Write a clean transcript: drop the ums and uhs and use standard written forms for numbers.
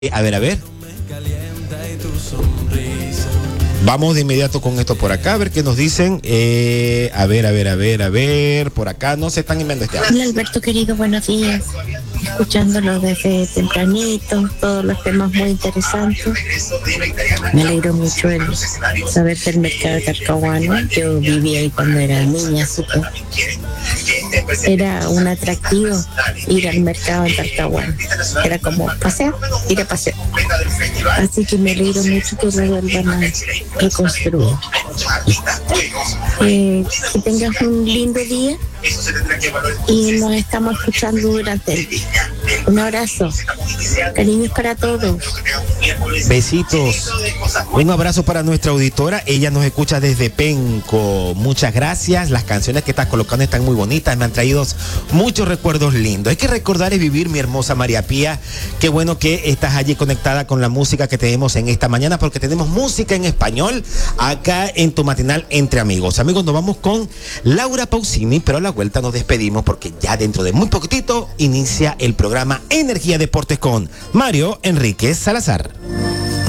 A ver. Vamos de inmediato con esto por acá, a ver qué nos dicen. A ver. Por acá no se están enviando este audio. Hola Alberto querido, buenos días. Escuchándolo desde tempranito, todos los temas muy interesantes. Me alegro mucho el saber del mercado de Talcahuano. Yo viví ahí cuando era niña, así que era un atractivo ir al mercado en Talcahuano. Era como pasear, ir a pasear. Así que me alegro mucho que lo vuelvan a reconstruir. Que tengas un lindo día y nos estamos escuchando durante el día. Un abrazo, cariños para todos. Besitos. Un abrazo para nuestra auditora. Ella nos escucha desde Penco. Muchas gracias. Las canciones que estás colocando están muy bonitas. Me han traído muchos recuerdos lindos. Hay que recordar y vivir, mi hermosa María Pía. Qué bueno que estás allí conectada con la música que tenemos en esta mañana, porque tenemos música en español acá en tu matinal Entre Amigos. Amigos, nos vamos con Laura Pausini, pero a la vuelta nos despedimos porque ya dentro de muy poquitito inicia el programa Energía Deportes con Mario Enríquez Salazar.